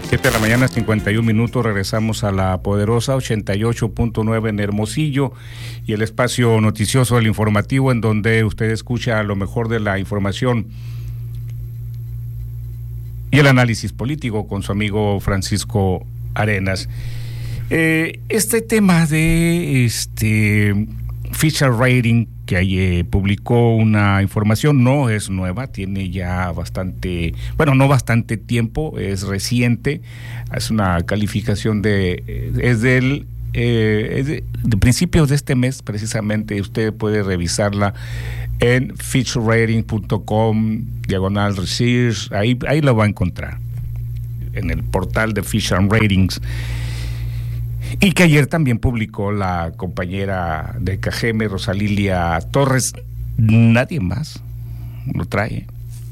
7 de la mañana, 51 minutos, regresamos a la poderosa 88.9 en Hermosillo y el espacio noticioso del informativo en donde usted escucha lo mejor de la información y el análisis político con su amigo Francisco Arenas. Este tema de Fitch Rating, que ahí publicó una información, no es nueva, tiene ya bastante, bueno, no bastante tiempo, es reciente, es una calificación es de principios de este mes precisamente. Usted puede revisarla en fitchrating.com/research, ahí lo va a encontrar, en el portal de Fitch Ratings. Y que ayer también publicó la compañera de Cajeme, Rosalilia Torres. Nadie más lo trae.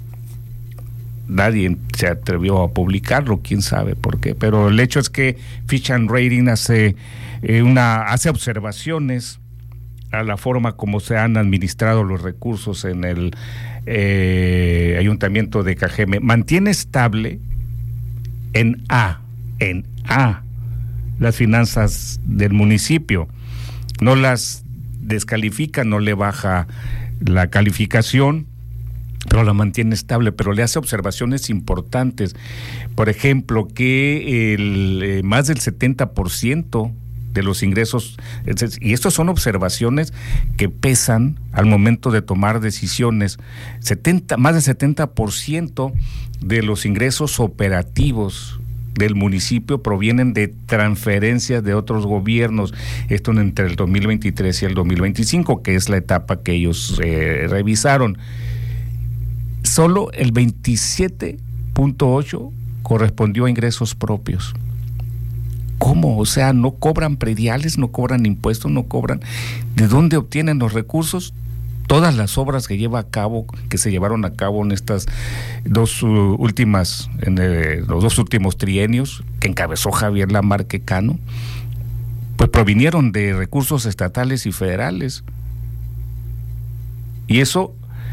Nadie se atrevió a publicarlo, quién sabe por qué. Pero el hecho es que Fitch Ratings hace observaciones a la forma como se han administrado los recursos en el ayuntamiento de Cajeme. Mantiene estable en A las finanzas del municipio, no las descalifica, no le baja la calificación, pero la mantiene estable, pero le hace observaciones importantes. Por ejemplo, que más del 70% de los ingresos, y estas son observaciones que pesan al momento de tomar decisiones, más del 70% de los ingresos operativos del municipio provienen de transferencias de otros gobiernos, esto entre el 2023 y el 2025, que es la etapa que ellos revisaron. Solo el 27.8 correspondió a ingresos propios. ¿Cómo? O sea, no cobran prediales, no cobran impuestos, no cobran. ¿De dónde obtienen los recursos? Todas las obras que se llevaron a cabo en estas los dos últimos trienios, que encabezó Javier Lamarque Cano, pues provinieron de recursos estatales y federales. Y eso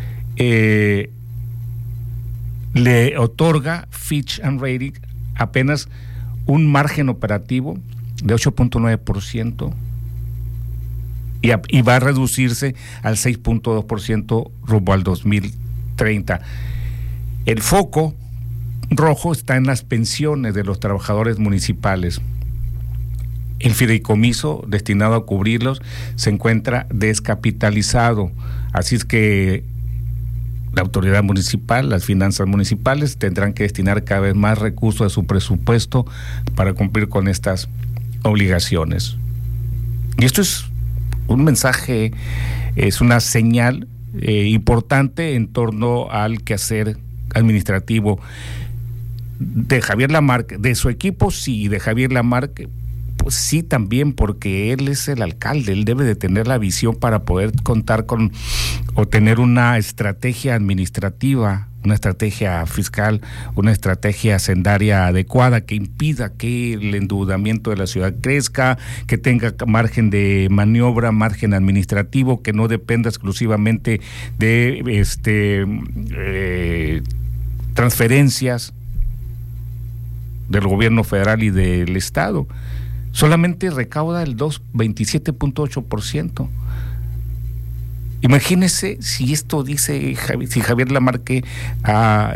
le otorga Fitch Ratings apenas un margen operativo de 8.9%. Y va a reducirse al 6.2% rumbo al 2030. El foco rojo está en las pensiones de los trabajadores municipales. El fideicomiso destinado a cubrirlos se encuentra descapitalizado, así es que la autoridad municipal, las finanzas municipales tendrán que destinar cada vez más recursos de su presupuesto para cumplir con estas obligaciones. Y esto es un mensaje, es una señal importante en torno al quehacer administrativo de Javier Lamarque, de su equipo sí, de Javier Lamarque pues sí también, porque él es el alcalde, él debe de tener la visión para poder contar con o tener una estrategia administrativa, una estrategia fiscal, una estrategia hacendaria adecuada que impida que el endeudamiento de la ciudad crezca, que tenga margen de maniobra, margen administrativo, que no dependa exclusivamente de transferencias del gobierno federal y del estado. Solamente recauda el 27.8%. Imagínese si esto dice, si Javier Lamarque ha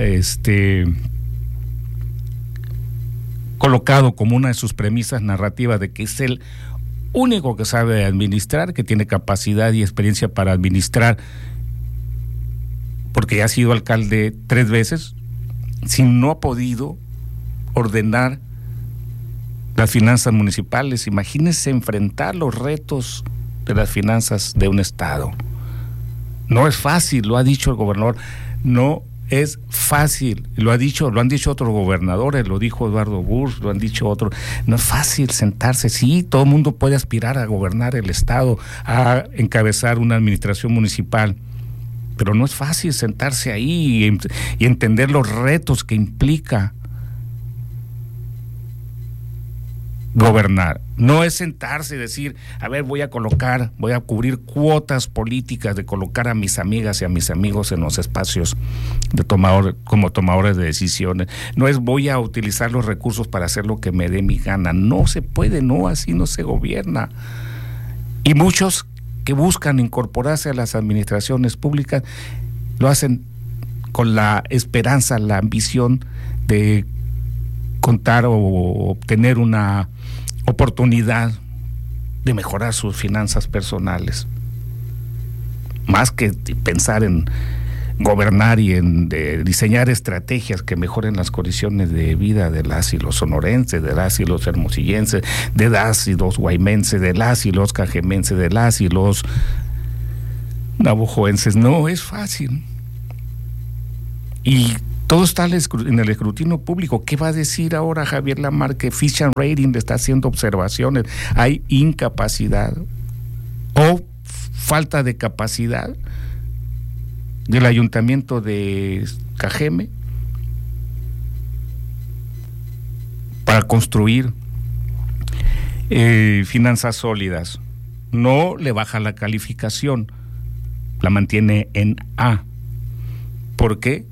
colocado como una de sus premisas narrativas de que es el único que sabe administrar, que tiene capacidad y experiencia para administrar, porque ya ha sido alcalde 3 veces, si no ha podido ordenar las finanzas municipales. Imagínense enfrentar los retos de las finanzas de un estado. No es fácil, lo ha dicho el gobernador, no es fácil, lo han dicho otros gobernadores, lo dijo Eduardo Bursch, lo han dicho otros, no es fácil sentarse. Sí, todo el mundo puede aspirar a gobernar el estado, a encabezar una administración municipal, pero no es fácil sentarse ahí y entender los retos que implica gobernar. No es sentarse y decir, a ver, voy a cubrir cuotas políticas de colocar a mis amigas y a mis amigos en los espacios como tomadores de decisiones. No es voy a utilizar los recursos para hacer lo que me dé mi gana. No se puede, no, así no se gobierna. Y muchos que buscan incorporarse a las administraciones públicas lo hacen con la esperanza, la ambición de contar o obtener una oportunidad de mejorar sus finanzas personales, más que pensar en gobernar y en diseñar estrategias que mejoren las condiciones de vida de las y los sonorenses, de las y los hermosillenses, de las y los guaymenses, de las y los cajemenses, de las y los navajoenses. No es fácil. Y todo está en el escrutinio público. ¿Qué va a decir ahora Javier Lamarque? Que Fitch and Rating le está haciendo observaciones. Hay incapacidad o falta de capacidad del ayuntamiento de Cajeme para construir finanzas sólidas. No le baja la calificación, la mantiene en A. ¿Por qué?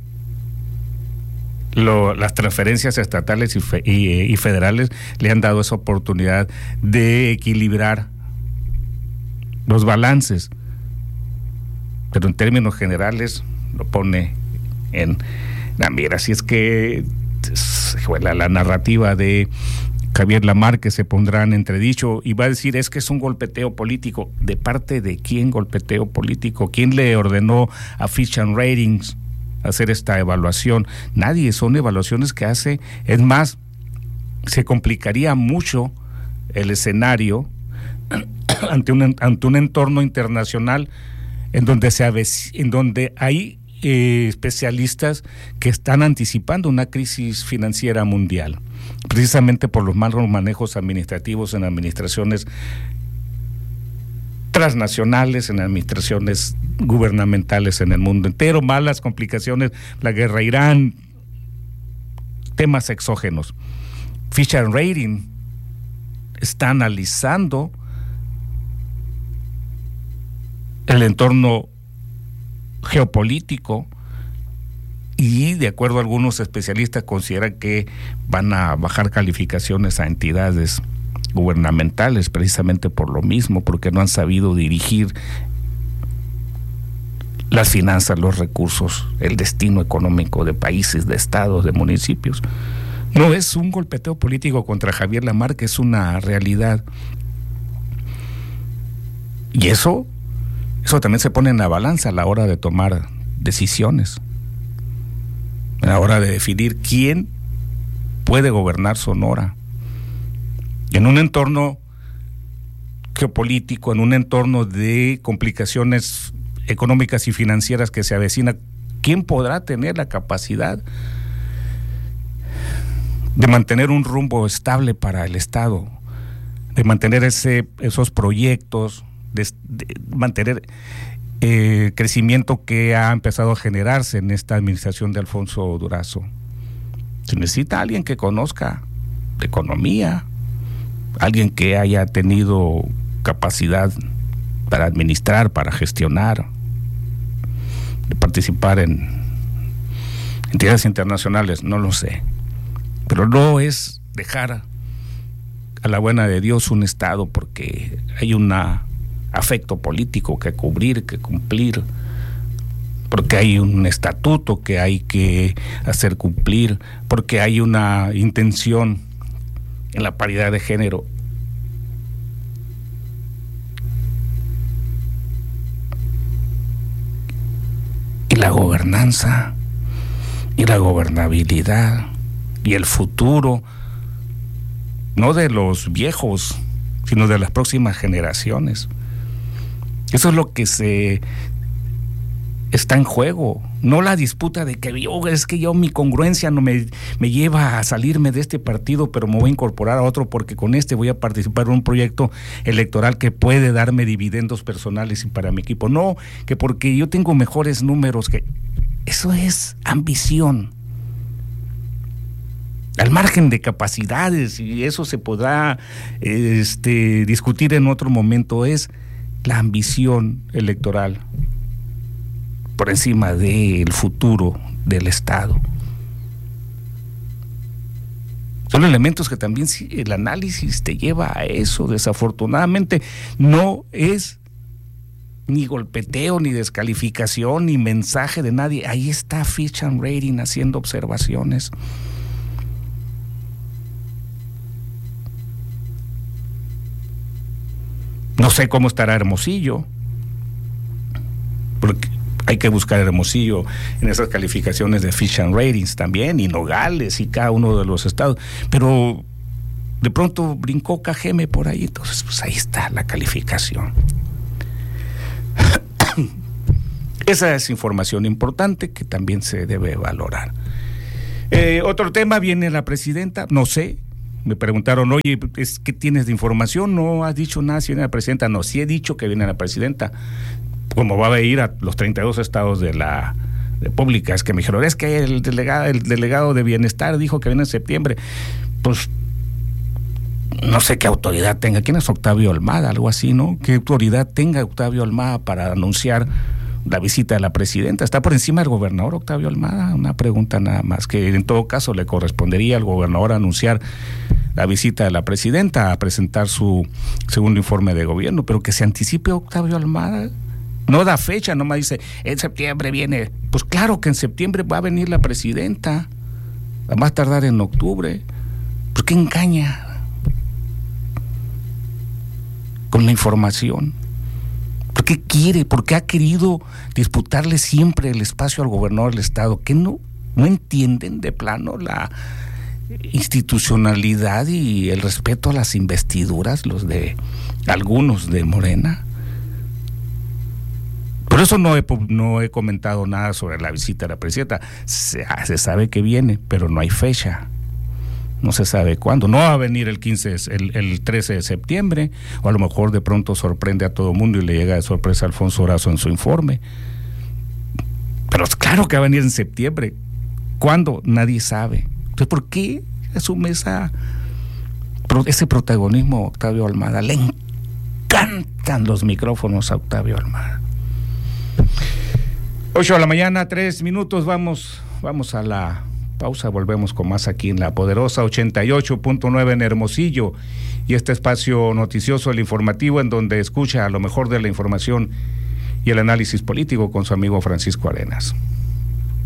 Las transferencias estatales y federales le han dado esa oportunidad de equilibrar los balances, pero en términos generales lo pone en la mira. Así es que la narrativa de Javier Lamarque se pondrá en entredicho y va a decir es que es un golpeteo político. ¿De parte de quién golpeteo político? ¿Quién le ordenó a Fitch and Ratings hacer esta evaluación? Nadie. Son evaluaciones que hace. Es más, se complicaría mucho el escenario ante un entorno internacional en donde hay especialistas que están anticipando una crisis financiera mundial, precisamente por los malos manejos administrativos en administraciones transnacionales, en administraciones gubernamentales en el mundo entero, malas complicaciones, la guerra a Irán, temas exógenos. Fitch and Rating está analizando el entorno geopolítico y, de acuerdo a algunos especialistas, consideran que van a bajar calificaciones a entidades gubernamentales precisamente por lo mismo, porque no han sabido dirigir las finanzas, los recursos, el destino económico de países, de estados, de municipios. No es un golpeteo político contra Javier Lamarque, es una realidad. Y eso también se pone en la balanza a la hora de tomar decisiones, a la hora de definir quién puede gobernar Sonora. En un entorno geopolítico, en un entorno de complicaciones económicas y financieras que se avecina, ¿quién podrá tener la capacidad de mantener un rumbo estable para el Estado, de mantener esos proyectos, de mantener el crecimiento que ha empezado a generarse en esta administración de Alfonso Durazo? Se necesita alguien que conozca de economía, alguien que haya tenido capacidad para administrar, para gestionar, de participar en entidades internacionales, no lo sé. Pero no es dejar a la buena de Dios un Estado porque hay un afecto político que cubrir, que cumplir, porque hay un estatuto que hay que hacer cumplir, porque hay una intención en la paridad de género. Y la gobernanza, y la gobernabilidad, y el futuro, no de los viejos, sino de las próximas generaciones. Eso es lo que está en juego, no la disputa de que mi congruencia no me lleva a salirme de este partido, pero me voy a incorporar a otro porque con este voy a participar en un proyecto electoral que puede darme dividendos personales y para mi equipo. No, que porque yo tengo mejores números, que eso es ambición. al margen de capacidades, y eso se podrá discutir en otro momento, es la ambición electoral por encima del futuro del Estado. Son elementos que también el análisis te lleva a eso. Desafortunadamente no es ni golpeteo, ni descalificación, ni mensaje de nadie. Ahí está Fitch and Rating haciendo observaciones. No sé cómo estará Hermosillo, porque hay que buscar Hermosillo en esas calificaciones de Fitch and Ratings también, y Nogales y cada uno de los estados, pero de pronto brincó KGM por ahí, entonces pues ahí está la calificación. Esa es información importante que también se debe valorar. Otro tema, viene la presidenta, no sé, me preguntaron, oye, ¿qué tienes de información? No has dicho nada si viene la presidenta. No, sí he dicho que viene la presidenta, como va a ir a los 32 estados de la República. Es que me dijeron, es que el delegado de Bienestar dijo que viene en septiembre. Pues no sé qué autoridad tenga. ¿Quién es Octavio Almada? Algo así, ¿no? ¿Qué autoridad tenga Octavio Almada para anunciar la visita de la presidenta? ¿Está por encima del gobernador Octavio Almada? Una pregunta nada más, que en todo caso le correspondería al gobernador anunciar la visita de la presidenta, a presentar su segundo informe de gobierno, pero que se anticipe Octavio Almada. No da fecha, nomás dice, en septiembre viene. Pues claro que en septiembre va a venir la presidenta, va a tardar en octubre. ¿Por qué engaña con la información? ¿Por qué quiere? ¿Por qué ha querido disputarle siempre el espacio al gobernador del estado? ¿Que no entienden de plano la institucionalidad y el respeto a las investiduras, los de algunos de Morena? Por eso no he comentado nada sobre la visita de la presidenta. Se sabe que viene, pero no hay fecha. No se sabe cuándo. No va a venir el 13 de septiembre, o a lo mejor de pronto sorprende a todo el mundo y le llega de sorpresa a Alfonso Durazo en su informe. Pero es claro que va a venir en septiembre. ¿Cuándo? Nadie sabe. Entonces, ¿por qué asume ese protagonismo a Octavio Almada? Le encantan los micrófonos a Octavio Almada. 8 de la mañana, 3 minutos, vamos a la pausa, volvemos con más aquí en La Poderosa 88.9 en Hermosillo, y este espacio noticioso, el informativo, en donde escucha a lo mejor de la información y el análisis político con su amigo Francisco Arenas.